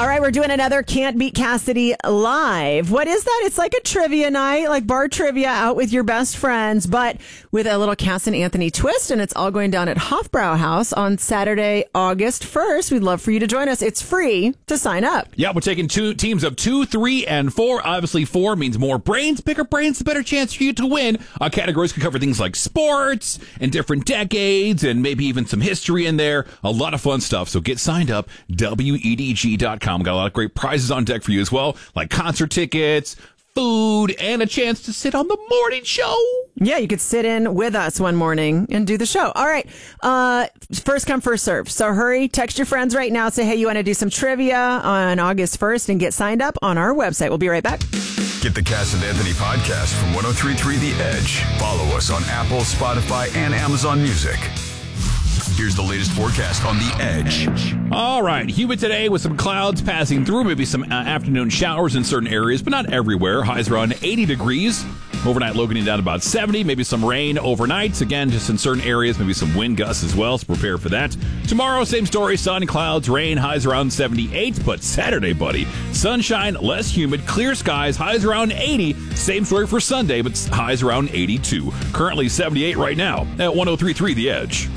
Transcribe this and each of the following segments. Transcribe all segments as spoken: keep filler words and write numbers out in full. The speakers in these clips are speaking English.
All right, we're doing another Can't Beat Cassidy live. What is that? It's like a trivia night, like bar trivia out with your best friends, but with a little Cass and Anthony twist, and it's all going down at Hofbrauhaus on Saturday, August first. We'd love for you to join us. It's free to sign up. Yeah, we're taking two teams of two, three, and four. Obviously, four means more brains. Bigger brains, the better chance for you to win. Our categories can cover things like sports and different decades and maybe even some history in there. A lot of fun stuff. So get signed up, W E D G dot com. Got a lot of great prizes on deck for you as well, like concert tickets, food, and a chance to sit on the morning show. Yeah, you could sit in with us one morning and do the show. All right. Uh, first come, first serve. So hurry, text your friends right now. Say, hey, you want to do some trivia on August first and get signed up on our website. We'll be right back. Get the Cass and Anthony podcast from one oh three point three The Edge. Follow us on Apple, Spotify, and Amazon Music. Here's the latest forecast on The Edge. All right. Humid today with some clouds passing through, maybe some uh, afternoon showers in certain areas, but not everywhere. Highs around eighty degrees. Overnight low getting down to about seventy. Maybe some rain overnight. Again, just in certain areas, maybe some wind gusts as well, so prepare for that. Tomorrow, same story. Sun, clouds, rain. Highs around seventy-eight. But Saturday, buddy, sunshine, less humid, clear skies. Highs around eighty. Same story for Sunday, but highs around eighty-two. Currently seventy-eight right now at one oh three point three The Edge.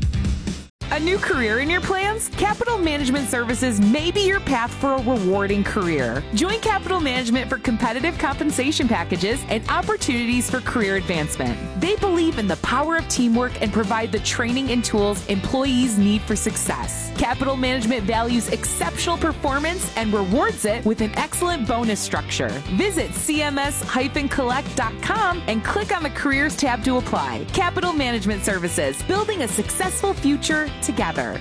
A new career in your plans? Capital Management Services may be your path for a rewarding career. Join Capital Management for competitive compensation packages and opportunities for career advancement. They believe in the power of teamwork and provide the training and tools employees need for success. Capital Management values exceptional performance and rewards it with an excellent bonus structure. Visit C M S collect dot com and click on the Careers tab to apply. Capital Management Services, building a successful future together.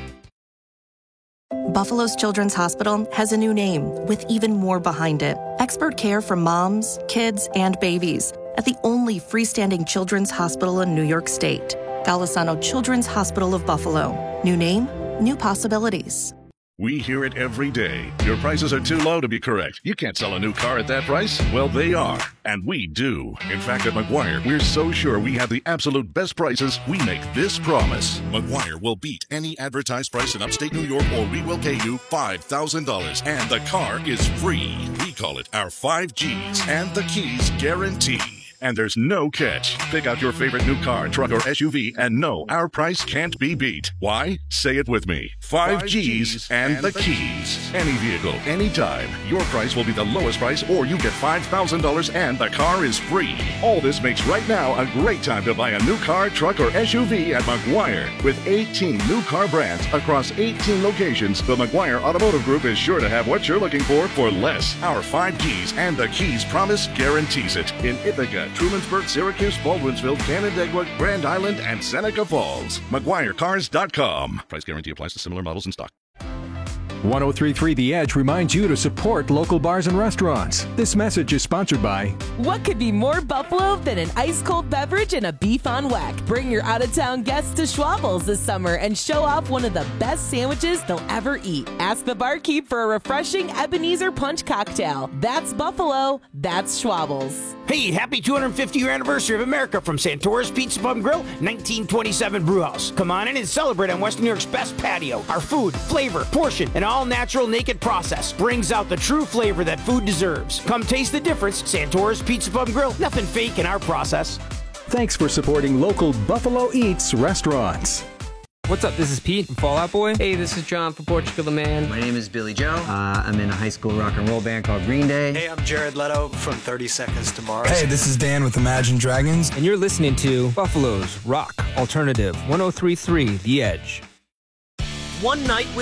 Buffalo's Children's Hospital has a new name with even more behind it. Expert care for moms, kids, and babies at the only freestanding children's hospital in New York State. Golisano Children's Hospital of Buffalo. New name, new possibilities. We hear it every day. Your prices are too low to be correct. You can't sell a new car at that price. Well, they are. And we do. In fact, at McGuire, we're so sure we have the absolute best prices, we make this promise. McGuire will beat any advertised price in upstate New York, or we will pay you five thousand dollars. And the car is free. We call it our five G's and the keys guarantee. And there's no catch. Pick out your favorite new car, truck, or S U V, and know our price can't be beat. Why? Say it with me. Five, Five G's, G's and, and the, the keys. keys. Any vehicle, anytime. Your price will be the lowest price, or you get five thousand dollars and the car is free. All this makes right now a great time to buy a new car, truck, or S U V at McGuire. With eighteen new car brands across eighteen locations, the McGuire Automotive Group is sure to have what you're looking for for less. Our Five G's and the keys promise guarantees it. In Ithaca, Trumansburg, Syracuse, Baldwinsville, Canandaigua, Grand Island, and Seneca Falls. McGuire Cars dot com. Price guarantee applies to similar models in stock. one oh three point three The Edge reminds you to support local bars and restaurants. This message is sponsored by... What could be more Buffalo than an ice-cold beverage and a beef on whack? Bring your out-of-town guests to Schwabbles this summer and show off one of the best sandwiches they'll ever eat. Ask the barkeep for a refreshing Ebenezer Punch cocktail. That's Buffalo. That's Schwabbles. Hey, happy two hundred fiftieth year anniversary of America from Santora's Pizza Pub and Grill, nineteen twenty-seven Brewhouse. Come on in and celebrate on West New York's best patio. Our food, flavor, portion, and all-natural naked process brings out the true flavor that food deserves. Come taste the difference. Santora's Pizza Pub and Grill, nothing fake in our process. Thanks for supporting local Buffalo Eats restaurants. What's up? This is Pete from Fall Out Boy. Hey, this is John from Portugal the Man. My name is Billy Joe. Uh, I'm in a high school rock and roll band called Green Day. Hey, I'm Jared Leto from thirty seconds to Mars. Hey, this is Dan with Imagine Dragons. And you're listening to Buffalo's Rock Alternative one oh three point three The Edge. One night with